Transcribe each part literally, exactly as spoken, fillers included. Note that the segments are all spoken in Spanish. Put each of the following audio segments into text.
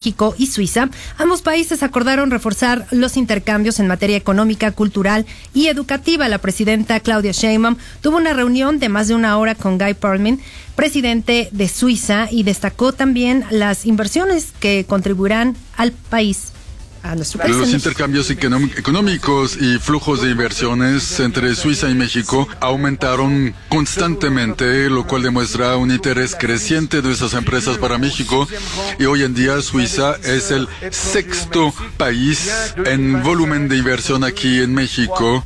México y Suiza, ambos países acordaron reforzar los intercambios en materia económica, cultural y educativa. La presidenta Claudia Sheinbaum tuvo una reunión de más de una hora con Guy Parmelin, presidente de Suiza, y destacó también las inversiones que contribuirán al país. A nuestro país. Los intercambios económicos y flujos de inversiones entre Suiza y México aumentaron constantemente, lo cual demuestra un interés creciente de esas empresas para México, y hoy en día Suiza es el sexto país en volumen de inversión aquí en México.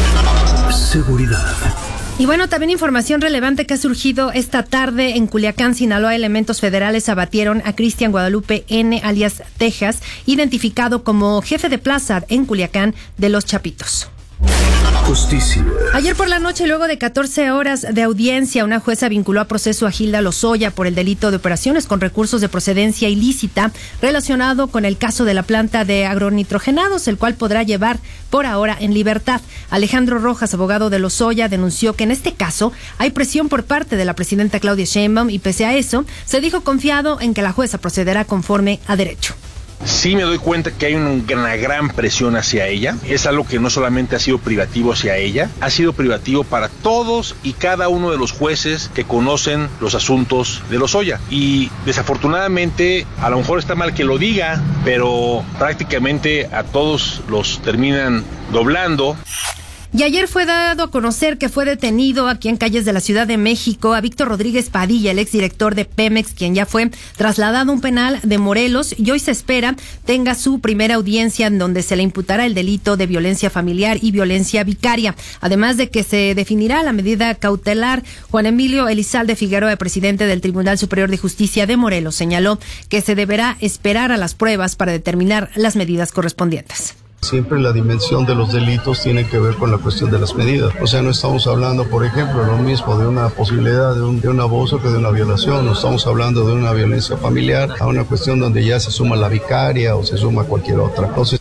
Seguridad. Y bueno, también información relevante que ha surgido esta tarde en Culiacán, Sinaloa. Elementos federales abatieron a Cristian Guadalupe N., alias Texas, identificado como jefe de plaza en Culiacán de Los Chapitos. Justicia. Ayer por la noche, luego de catorce horas de audiencia, una jueza vinculó a proceso a Gilda Lozoya por el delito de operaciones con recursos de procedencia ilícita relacionado con el caso de la planta de agronitrogenados, el cual podrá llevar por ahora en libertad. Alejandro Rojas, abogado de Lozoya, denunció que en este caso hay presión por parte de la presidenta Claudia Sheinbaum y pese a eso, se dijo confiado en que la jueza procederá conforme a derecho. Sí me doy cuenta que hay una gran presión hacia ella. Es algo que no solamente ha sido privativo hacia ella, ha sido privativo para todos y cada uno de los jueces que conocen los asuntos de Lozoya. Y desafortunadamente, a lo mejor está mal que lo diga, pero prácticamente a todos los terminan doblando. Y ayer fue dado a conocer que fue detenido aquí en calles de la Ciudad de México a Víctor Rodríguez Padilla, el exdirector de Pemex, quien ya fue trasladado a un penal de Morelos y hoy se espera tenga su primera audiencia en donde se le imputará el delito de violencia familiar y violencia vicaria. Además de que se definirá la medida cautelar. Juan Emilio Elizalde Figueroa, presidente del Tribunal Superior de Justicia de Morelos, señaló que se deberá esperar a las pruebas para determinar las medidas correspondientes. Siempre la dimensión de los delitos tiene que ver con la cuestión de las medidas. O sea, no estamos hablando, por ejemplo, lo mismo de una posibilidad de un, de un abuso que de una violación. No estamos hablando de una violencia familiar, a una cuestión donde ya se suma la vicaria o se suma cualquier otra. Entonces...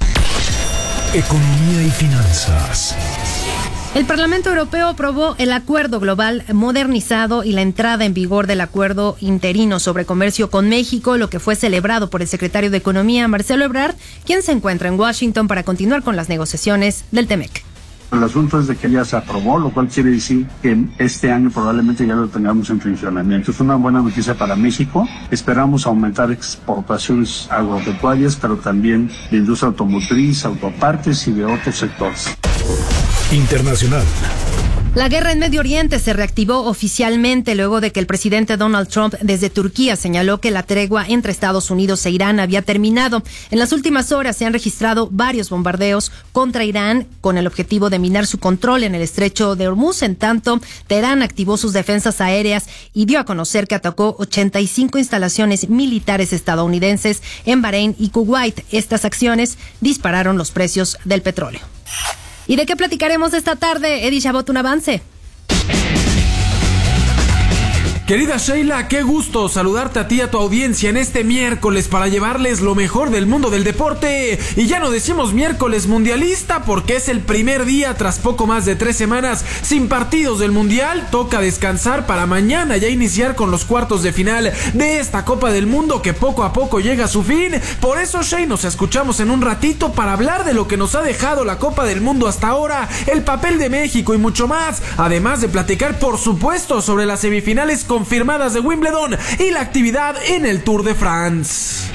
Economía y finanzas. El Parlamento Europeo aprobó el acuerdo global modernizado y la entrada en vigor del acuerdo interino sobre comercio con México, lo que fue celebrado por el secretario de Economía, Marcelo Ebrard, quien se encuentra en Washington para continuar con las negociaciones del TEMEC. El asunto es de que ya se aprobó, lo cual quiere decir que este año probablemente ya lo tengamos en funcionamiento. Es una buena noticia para México. Esperamos aumentar exportaciones agropecuarias, pero también de industria automotriz, autopartes y de otros sectores. Internacional. La guerra en Medio Oriente se reactivó oficialmente luego de que el presidente Donald Trump desde Turquía señaló que la tregua entre Estados Unidos e Irán había terminado. En las últimas horas se han registrado varios bombardeos contra Irán con el objetivo de minar su control en el estrecho de Hormuz. En tanto, Teherán activó sus defensas aéreas y dio a conocer que atacó ochenta y cinco instalaciones militares estadounidenses en Bahrein y Kuwait. Estas acciones dispararon los precios del petróleo. ¿Y de qué platicaremos esta tarde? Eddie Chabot, un avance. Querida Sheila, qué gusto saludarte a ti y a tu audiencia en este miércoles para llevarles lo mejor del mundo del deporte. Y ya no decimos miércoles mundialista porque es el primer día tras poco más de tres semanas sin partidos del mundial. Toca descansar para mañana ya iniciar con los cuartos de final de esta Copa del Mundo que poco a poco llega a su fin. Por eso, Sheila, nos escuchamos en un ratito para hablar de lo que nos ha dejado la Copa del Mundo hasta ahora, el papel de México y mucho más. Además de platicar, por supuesto, sobre las semifinales confirmadas de Wimbledon y la actividad en el Tour de France.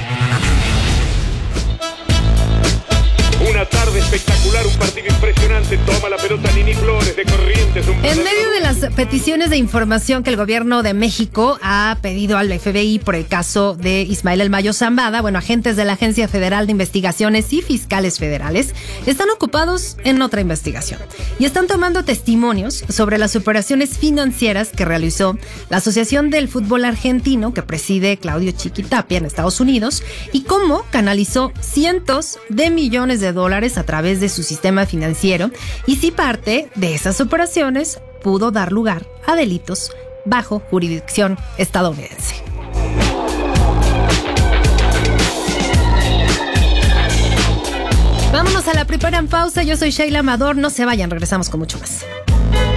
Una tarde espectacular, un partido impresionante. Toma la pelota Nini Flores de Corrientes. Un en medio de las peticiones de información que el gobierno de México ha pedido al F B I por el caso de Ismael El Mayo Zambada, bueno, agentes de la Agencia Federal de Investigaciones y fiscales federales están ocupados en otra investigación y están tomando testimonios sobre las operaciones financieras que realizó la Asociación del Fútbol Argentino que preside Claudio Chiquitapia en Estados Unidos y cómo canalizó cientos de millones de dólares a través de su sistema financiero y si parte de esas operaciones pudo dar lugar a delitos bajo jurisdicción estadounidense. Vámonos a la primera pausa. Yo soy Sheila Amador. No se vayan, regresamos con mucho más.